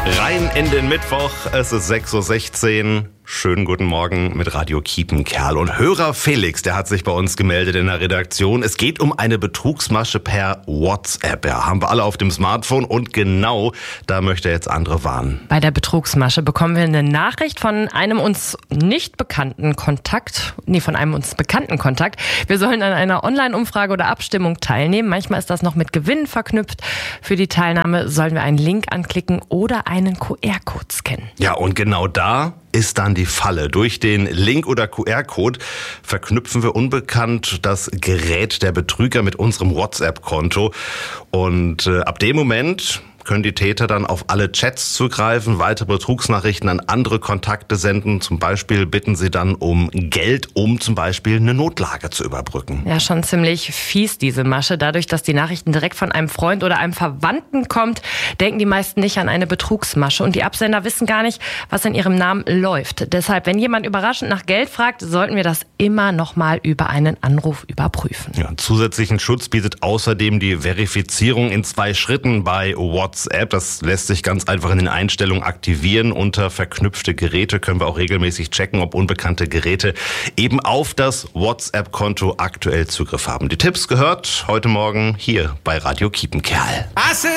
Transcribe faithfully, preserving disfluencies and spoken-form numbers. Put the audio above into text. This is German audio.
Rein in den Mittwoch, es ist sechs Uhr sechzehn. Schönen guten Morgen mit Radio Kiepenkerl. Und Hörer Felix, der hat sich bei uns gemeldet in der Redaktion. Es geht um eine Betrugsmasche per WhatsApp. Ja, haben wir alle auf dem Smartphone und genau da möchte er jetzt andere warnen. Bei der Betrugsmasche bekommen wir eine Nachricht von einem uns nicht bekannten Kontakt, nee, von einem uns bekannten Kontakt. Wir sollen an einer Online-Umfrage oder Abstimmung teilnehmen. Manchmal ist das noch mit Gewinnen verknüpft. Für die Teilnahme sollen wir einen Link anklicken oder einen Q R-Code scannen. Ja, und genau da ist dann die Falle. Durch den Link oder Q R-Code verknüpfen wir unbekannt das Gerät der Betrüger mit unserem WhatsApp-Konto. Und äh, ab dem Moment können die Täter dann auf alle Chats zugreifen, weitere Betrugsnachrichten an andere Kontakte senden. Zum Beispiel bitten sie dann um Geld, um zum Beispiel eine Notlage zu überbrücken. Ja, schon ziemlich fies, diese Masche. Dadurch, dass die Nachrichten direkt von einem Freund oder einem Verwandten kommt, denken die meisten nicht an eine Betrugsmasche. Und die Absender wissen gar nicht, was in ihrem Namen läuft. Deshalb, wenn jemand überraschend nach Geld fragt, sollten wir das immer noch mal über einen Anruf überprüfen. Ja, zusätzlichen Schutz bietet außerdem die Verifizierung in zwei Schritten bei WhatsApp. Das lässt sich ganz einfach in den Einstellungen aktivieren. Unter verknüpfte Geräte können wir auch regelmäßig checken, ob unbekannte Geräte eben auf das WhatsApp-Konto aktuell Zugriff haben. Die Tipps gehört heute Morgen hier bei Radio Kiepenkerl.